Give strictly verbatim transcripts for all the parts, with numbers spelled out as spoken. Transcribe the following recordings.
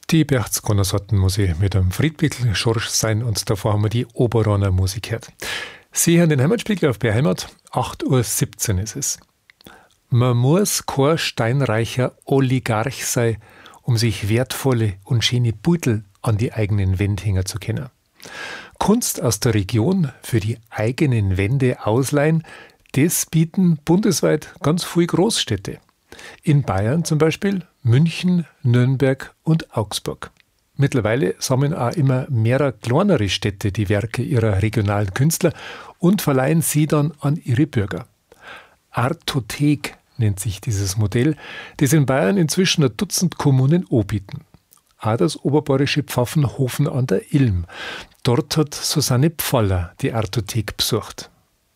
Die Berchtesgadener-Sorten muss ich mit einem Friedbickel Schorsch sein und davor haben wir die Oberoner Musik gehört. Sie hören den Heimatspiegel auf B R Heimat, acht Uhr siebzehn ist es. Man muss kein steinreicher Oligarch sein, um sich wertvolle und schöne Beutel an die eigenen Wände hängen zu können. Kunst aus der Region für die eigenen Wände ausleihen, das bieten bundesweit ganz viele Großstädte. In Bayern zum Beispiel München, Nürnberg und Augsburg. Mittlerweile sammeln auch immer mehrere kleinere Städte die Werke ihrer regionalen Künstler und verleihen sie dann an ihre Bürger. Artothek nennt sich dieses Modell, das in Bayern inzwischen ein Dutzend Kommunen anbieten. Auch das oberbayerische Pfaffenhofen an der Ilm. Dort hat Susanne Pfaller die Artothek besucht.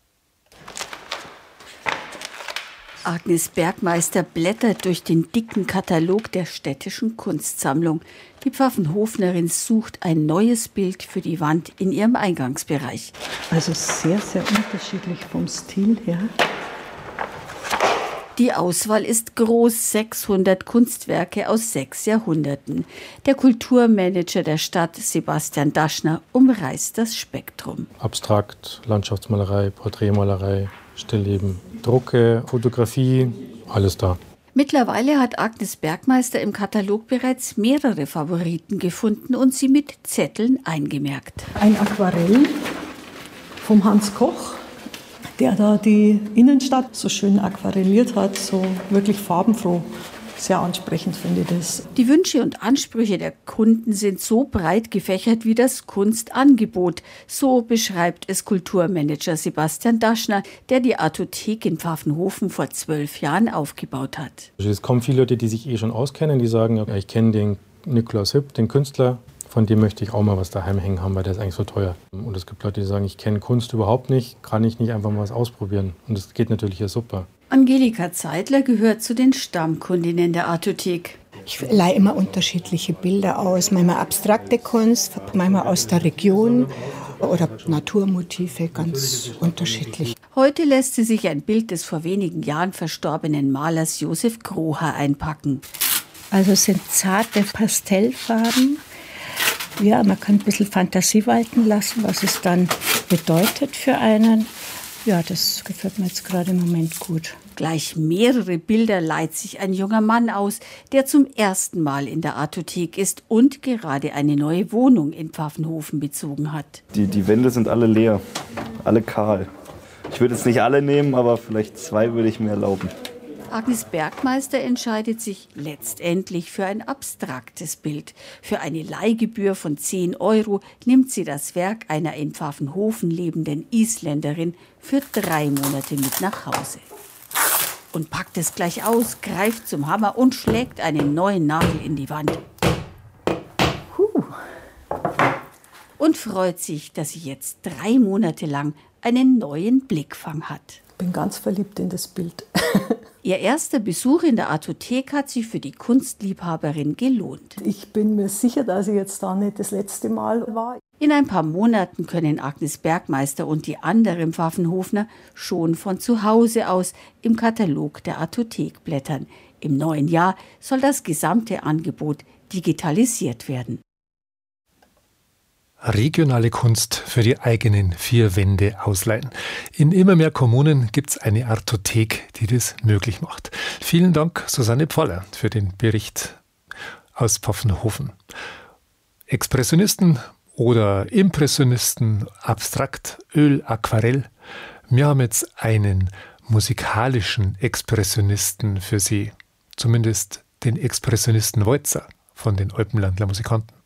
Agnes Bergmeister blättert durch den dicken Katalog der städtischen Kunstsammlung. Die Pfaffenhofnerin sucht ein neues Bild für die Wand in ihrem Eingangsbereich. Also sehr, sehr unterschiedlich vom Stil her. Die Auswahl ist groß, sechshundert Kunstwerke aus sechs Jahrhunderten. Der Kulturmanager der Stadt, Sebastian Daschner, umreißt das Spektrum. Abstrakt, Landschaftsmalerei, Porträtmalerei, Stillleben, Drucke, Fotografie, alles da. Mittlerweile hat Agnes Bergmeister im Katalog bereits mehrere Favoriten gefunden und sie mit Zetteln eingemerkt. Ein Aquarell vom Hans Koch, der da die Innenstadt so schön aquarelliert hat, so wirklich farbenfroh. Sehr ansprechend finde ich das. Die Wünsche und Ansprüche der Kunden sind so breit gefächert wie das Kunstangebot. So beschreibt es Kulturmanager Sebastian Daschner, der die Artothek in Pfaffenhofen vor zwölf Jahren aufgebaut hat. Es kommen viele Leute, die sich eh schon auskennen, die sagen, ja, ich kenne den Nikolaus Hipp, den Künstler, von dem möchte ich auch mal was daheim hängen haben, weil der ist eigentlich so teuer. Und es gibt Leute, die sagen, ich kenne Kunst überhaupt nicht, kann ich nicht einfach mal was ausprobieren. Und das geht natürlich ja super. Angelika Zeidler gehört zu den Stammkundinnen der Artothek. Ich leihe immer unterschiedliche Bilder aus, manchmal abstrakte Kunst, manchmal aus der Region oder Naturmotive, ganz unterschiedlich. Heute lässt sie sich ein Bild des vor wenigen Jahren verstorbenen Malers Josef Kroha einpacken. Also es sind zarte Pastellfarben. Ja, man kann ein bisschen Fantasie walten lassen, was es dann bedeutet für einen. Ja, das gefällt mir jetzt gerade im Moment gut. Gleich mehrere Bilder leiht sich ein junger Mann aus, der zum ersten Mal in der Artothek ist und gerade eine neue Wohnung in Pfaffenhofen bezogen hat. Die, die Wände sind alle leer, alle kahl. Ich würde jetzt nicht alle nehmen, aber vielleicht zwei würde ich mir erlauben. Agnes Bergmeister entscheidet sich letztendlich für ein abstraktes Bild. Für eine Leihgebühr von zehn Euro nimmt sie das Werk einer in Pfaffenhofen lebenden Isländerin für drei Monate mit nach Hause. Und packt es gleich aus, greift zum Hammer und schlägt einen neuen Nagel in die Wand. Huh. Und freut sich, dass sie jetzt drei Monate lang einen neuen Blickfang hat. Ich bin ganz verliebt in das Bild. Ihr erster Besuch in der Artothek hat sich für die Kunstliebhaberin gelohnt. Ich bin mir sicher, dass ich jetzt da nicht das letzte Mal war. In ein paar Monaten können Agnes Bergmeister und die anderen Pfaffenhofner schon von zu Hause aus im Katalog der Artothek blättern. Im neuen Jahr soll das gesamte Angebot digitalisiert werden. Regionale Kunst für die eigenen vier Wände ausleihen. In immer mehr Kommunen gibt es eine Artothek, die das möglich macht. Vielen Dank, Susanne Pfaller, für den Bericht aus Pfaffenhofen. Expressionisten oder Impressionisten, Abstrakt, Öl, Aquarell. Wir haben jetzt einen musikalischen Expressionisten für Sie. Zumindest den Expressionisten Walzer von den Alpenlandler Musikanten.